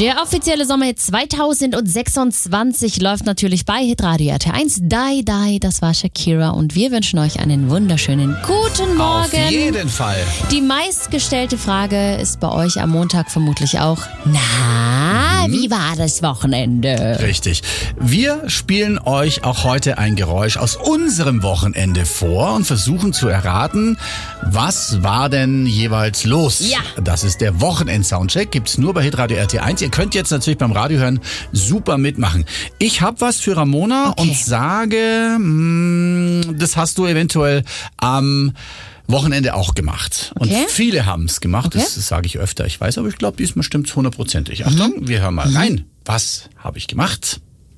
Der offizielle Sommerhit 2026 läuft natürlich bei Hitradio RT1. Die, Die, das war Shakira und wir wünschen euch einen wunderschönen guten Morgen. Auf jeden Fall. Die meistgestellte Frage ist bei euch am Montag vermutlich auch, wie war das Wochenende? Richtig. Wir spielen euch auch heute ein Geräusch aus unserem Wochenende vor und versuchen zu erraten, was war denn jeweils los? Ja. Das ist der Wochenend-Soundcheck, gibt's nur bei Hitradio RT1. Ihr könnt jetzt natürlich beim Radio hören super mitmachen. Ich habe was für Ramona und sage, das hast du eventuell am Wochenende auch gemacht. Und viele haben es gemacht, das sage ich öfter. Ich weiß, aber ich glaube, diesmal stimmt es 100%. Achtung, wir hören mal rein. Was habe ich gemacht?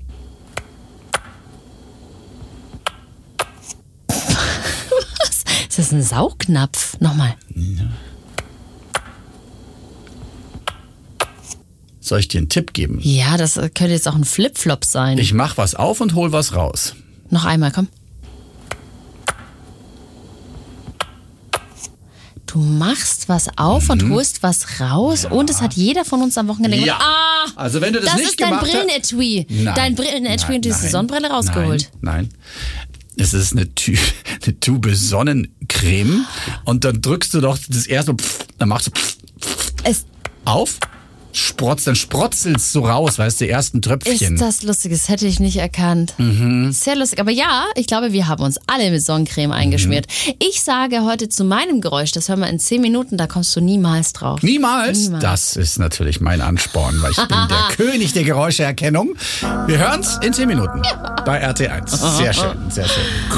Was? Ist das ein Saugnapf? Nochmal. Soll ich dir einen Tipp geben? Ja, das könnte jetzt auch ein Flipflop sein. Ich mach was auf und hol was raus. Noch einmal, komm. Du machst was auf und holst was raus und es hat jeder von uns am Wochenende gemacht. Ja. Also wenn du das nicht gemacht hast... Das ist dein Brillenetui. Dein Brillenetui und diese Sonnenbrille rausgeholt. Nein. Es ist eine Tube Sonnencreme und dann drückst du doch das erste, dann machst du auf, dann sprotzelst du raus, weißt du, die ersten Tröpfchen. Ist das lustig, das hätte ich nicht erkannt. Sehr lustig, aber ja, ich glaube, wir haben uns alle mit Sonnencreme eingeschmiert. Ich sage heute zu meinem Geräusch, das hören wir in 10 Minuten, da kommst du niemals drauf. Niemals? Das ist natürlich mein Ansporn, weil ich bin der König der Geräuscheerkennung. Wir hören's in 10 Minuten bei RT1. Sehr schön, sehr schön.